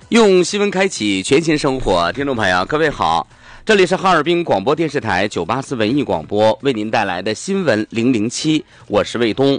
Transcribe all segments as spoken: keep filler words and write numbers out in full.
用新闻开启全新生活，听众朋友各位好，这里是哈尔滨广播电视台九八四文艺广播为您带来的新闻零零七，我是卫东。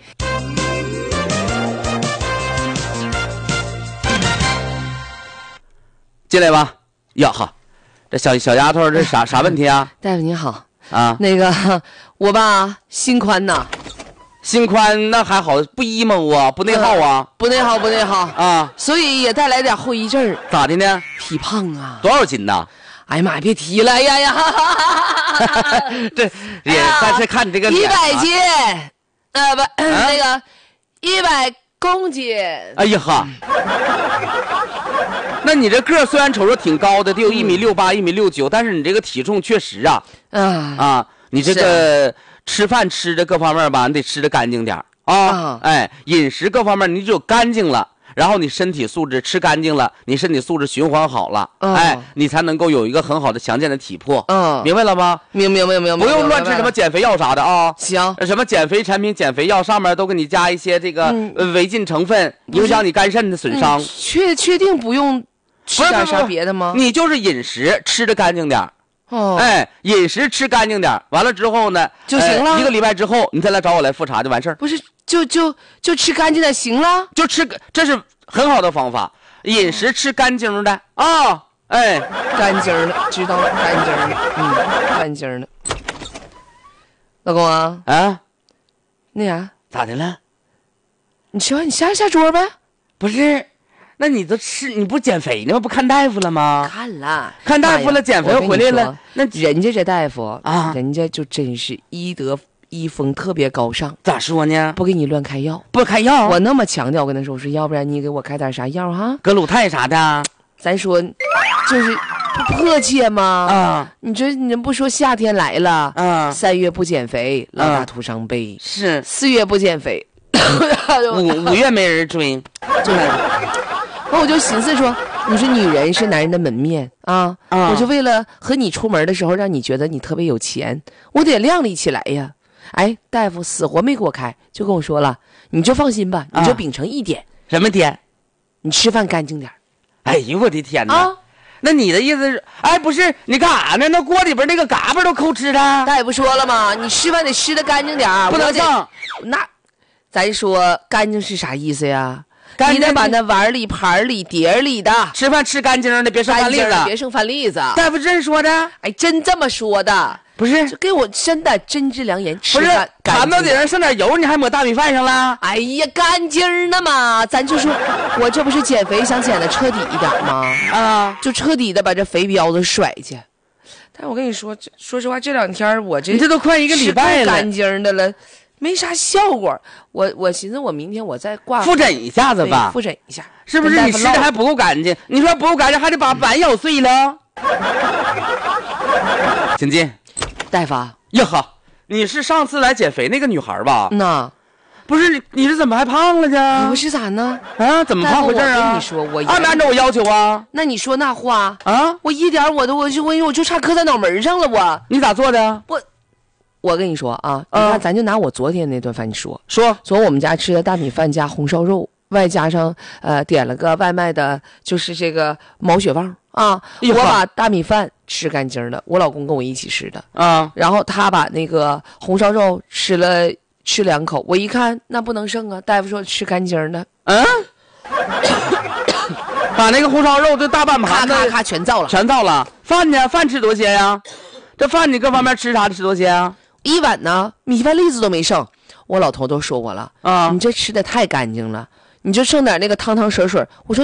进来吧。呀哈，这小小丫头这啥啥问题啊？ 大夫你好啊， 那个我吧心宽呐。 心宽那还好，不 emo 啊，不内耗啊、 呃、不内耗不内耗啊， 所以也带来点后遗症。 咋的呢？ 体胖啊。 多少斤呢？ 哎呀妈，别提了，哎呀呀这也、哎、但是看你这个一百斤呃不、啊、那个一百公斤。 哎呀哈，那你这个虽然瞅着挺高的，得有一米六八、一米六九，但是你这个体重确实啊啊啊，你这个吃饭吃的各方面吧，你得吃的干净点啊、哦。哎，饮食各方面你只有干净了，然后你身体素质吃干净了，你身体素质循环好了，哦、哎，你才能够有一个很好的强健的体魄。嗯，明白了吗？ 明明明明， 不用乱吃什么减肥药啥的啊。 行， 什么减肥产品、减肥药上面都给你加一些这个、嗯呃、违禁成分，影响你肝肾的损伤。 嗯、确确定不用吃点啥别的吗？ 你就是饮食吃的干净点。 哦， 哎，饮食吃干净点，完了之后呢就行了、 哎。一个礼拜之后，你再来找我来复查就完事儿。 不是，就就就吃干净点行了， 就吃，这是很好的方法。饮食吃干净的啊、哦，哎， 干净的，知道了，干净的，嗯，干净的。老公啊， 啊， 那啥， 咋的了？ 你吃完你下下桌呗。 不是。那你都吃，你不减肥呢？不看大夫了吗？ 看了， 看大夫了，减肥回来了。 那人家这大夫啊， 人家就真是医德医风特别高尚。 咋说呢？ 不给你乱开药， 不开药。 我那么强调，我跟他说，我说要不然你给我开点啥药哈？ 格鲁泰啥的。 咱说，就是不迫切吗？ 啊， 你这你不说夏天来了， 啊， 三月不减肥，老大徒伤悲。 是四月不减肥， 五五月没人追， 就是。然后我就寻思说，你说女人是男人的门面啊，啊我就为了和你出门的时候让你觉得你特别有钱，我得靓丽起来呀。哎，大夫死活没给我开，就跟我说了，你就放心吧，你就秉承一点。 啊、什么点？ 你吃饭干净点。 哎呦我的天哪！ 啊， 那你的意思是，哎，不是你干啥呢？那锅里边那个嘎巴都抠吃的。 大夫说了嘛，你吃饭得吃的干净点， 不能剩。 那，咱说干净是啥意思呀？你得把那碗里、盘里、碟里的吃饭吃干净的，别剩饭粒子， 别剩饭粒子。 大夫真说的？ 哎，真这么说的？ 不是， 给我真的真知良言。 不是，盘子顶上剩点油，你还抹大米饭上了？ 哎呀，干净的嘛！咱就说，我这不是减肥想减的彻底一点吗？ 啊， 就彻底的把这肥膘子甩去。但我跟你说，说实话，这两天我这你这都快一个礼拜了， 干净的了。没啥效果，我我寻思我明天我再挂复诊一下子吧， 复诊一下， 是不是？你吃的还不够干净，你说不够干净，还得把碗咬碎了。请进， 大夫。 呀哈，你是上次来减肥那个女孩吧？ 那不是你，你是怎么还胖了呢？ 不是咋呢？ 啊，怎么胖回事啊？ 我跟你说，我按没按照我要求啊？ 那你说那话啊？ 我一点我都我就我我就差磕在脑门上了，我你咋做的？ 我。我跟你说啊，你看，咱就拿我昨天那顿饭，你说说， 昨我们家吃的大米饭加红烧肉，外加上呃点了个外卖的，就是这个毛血旺啊。我把大米饭吃干净了，我老公跟我一起吃的啊， 然后他把那个红烧肉吃了吃两口，我一看那不能剩啊，大夫说吃干净的， 嗯，把那个红烧肉这大半盘子咔咔咔全造了， 全造了。饭呢？饭吃多些呀？这饭你各方面吃啥吃多些啊？ 一碗呢，米饭粒子都没剩。我老头都说我了啊，你这吃的太干净了，你就剩点那个汤汤水水。我说